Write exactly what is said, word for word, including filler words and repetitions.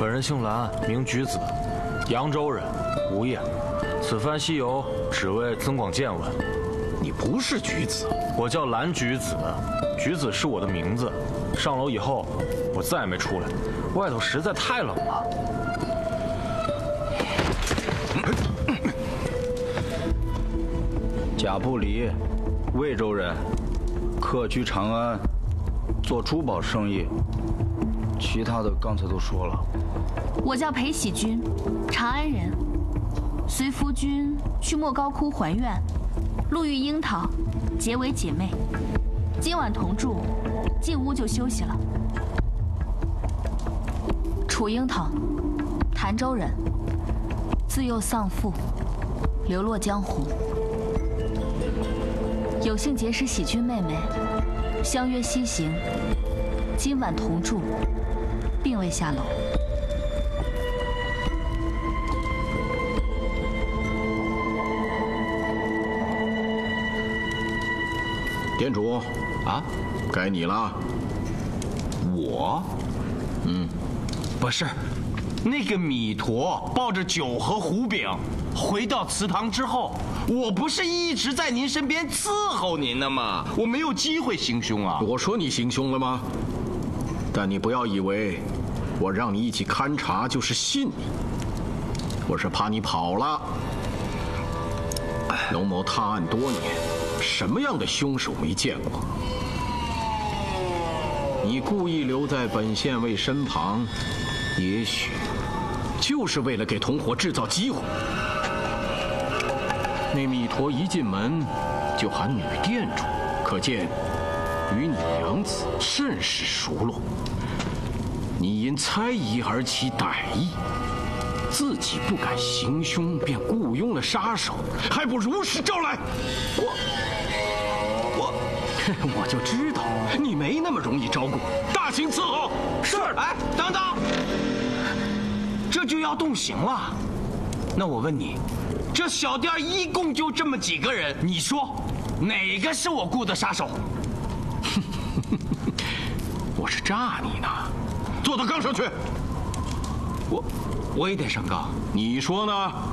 本人姓蓝，名举子，扬州人，无业。此番西游，只为增广见闻。 你不是举子， 我叫蓝举子，举子是我的名字。上楼以后，我再也没出来，外头实在太冷了。 贾不离，魏州人，客居长安，做珠宝生意。其他的刚才都说了。 我叫裴喜君，长安人，随夫君去莫高窟还愿，路遇樱桃，结为姐妹。今晚同住，进屋就休息了。楚樱桃，潭州人，自幼丧父，流落江湖。有幸结识喜君妹妹，相约西行，今晚同住，并未下楼。 店主，啊，该你了。 我？嗯，不是，那个米驼抱着酒和胡饼回到祠堂之后，我不是一直在您身边伺候您的吗？我没有机会行凶啊！ 我说你行凶了吗？但你不要以为我让你一起勘察就是信你，我是怕你跑了。龙某踏案多年，什么样的凶手没见过？你故意留在本县尉身旁，也许就是为了给同伙制造机会。那米驼一进门就喊女店主，可见与你娘子甚是熟络。你因猜疑而起歹意，自己不敢行凶，便雇佣了杀手，还不如实招来。我我我就知道你没那么容易招供，大刑伺候。 是。哎，等等，这就要动刑了。那我问你，这小店一共就这么几个人，你说哪个是我雇的杀手？ 我是诈你呢。坐到杠上去。 我我也得上杠。 你说呢？